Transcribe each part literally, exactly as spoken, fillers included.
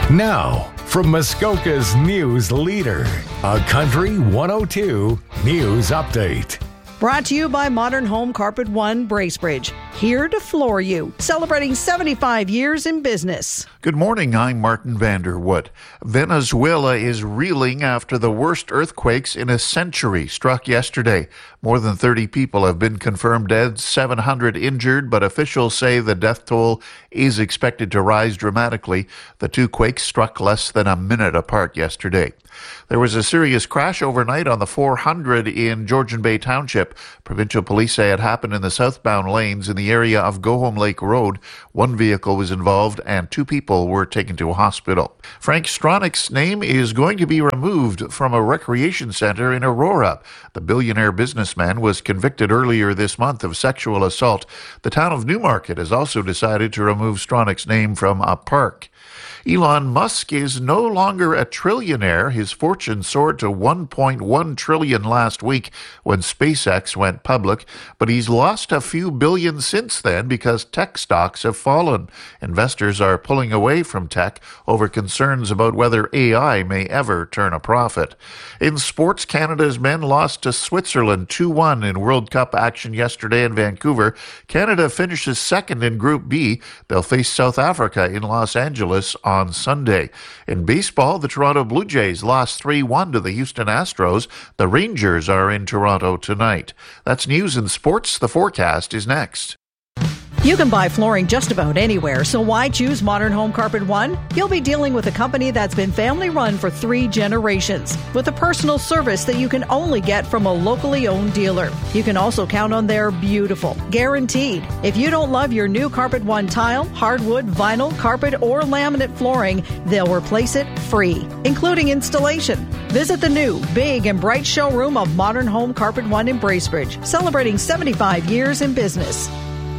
Now, from Muskoka's news leader, a Country one oh two News Update. Brought to you by Modern Home Carpet One Bracebridge. Here to floor you. Celebrating seventy-five years in business. Good morning, I'm Martin Vanderwood. Venezuela is reeling after the worst earthquakes in a century struck yesterday. More than thirty people have been confirmed dead, seven hundred injured, but officials say the death toll is expected to rise dramatically. The two quakes struck less than a minute apart yesterday. There was a serious crash overnight on the four hundred in Georgian Bay Township. Provincial police say it happened in the southbound lanes in the area of Go Home Lake Road. One vehicle was involved and two people were taken to a hospital. Frank Stronach's name is going to be removed from a recreation center in Aurora. The billionaire businessman was convicted earlier this month of sexual assault. The town of Newmarket has also decided to remove Stronach's name from a park. Elon Musk is no longer a trillionaire. His fortune soared to one point one trillion dollars last week when SpaceX went public, but he's lost a few billion since then because tech stocks have fallen. Investors are pulling away from tech over concerns about whether A I may ever turn a profit. In sports, Canada's men lost to Switzerland two one in World Cup action yesterday in Vancouver. Canada finishes second in Group B. They'll face South Africa in Los Angeles on Sunday. In baseball, the Toronto Blue Jays lost three one to the Houston Astros. The Rangers are in Toronto tonight. That's news and sports. The forecast is next. You can buy flooring just about anywhere, so why choose Modern Home Carpet One? You'll be dealing with a company that's been family-run for three generations, with a personal service that you can only get from a locally owned dealer. You can also count on their beautiful, guaranteed. If you don't love your new Carpet One tile, hardwood, vinyl, carpet, or laminate flooring, they'll replace it free, including installation. Visit the new, big, and bright showroom of Modern Home Carpet One in Bracebridge, celebrating seventy-five years in business.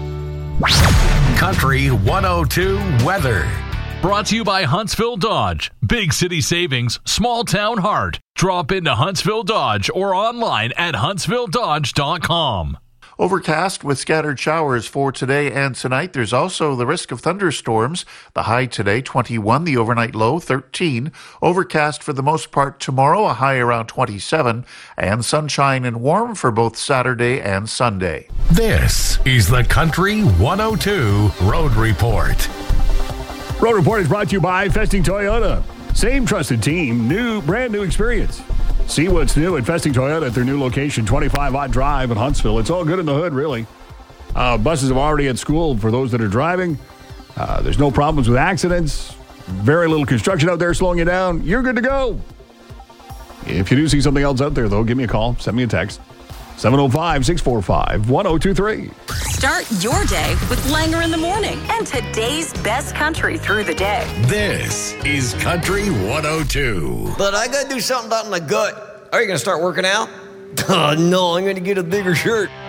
Country one oh two weather. Brought to you by Huntsville Dodge. Big city savings, small town heart. Drop into Huntsville Dodge or online at huntsville dodge dot com. Overcast with scattered showers for today and tonight. There's also the risk of thunderstorms. The high today, twenty-one. The overnight low, thirteen. Overcast for the most part tomorrow, a high around twenty-seven. And sunshine and warm for both Saturday and Sunday. This is the Country one oh two Road Report. Road Report is brought to you by Festing Toyota. Same trusted team, new, brand new experience. See what's new at Festing Toyota at their new location, twenty-five Ott Drive in Huntsville. It's all good in the hood, really. Uh, buses have already at school for those that are driving. Uh, there's no problems with accidents. Very little construction out there slowing you down. You're good to go. If you do see something else out there, though, give me a call. Send me a text. seven oh five, six four five, one oh two three. Start your day with Langer in the Morning and today's best country through the day. This is Country one oh two. But I got to do something about my gut. Are you going to start working out? Oh, no, I'm going to get a bigger shirt.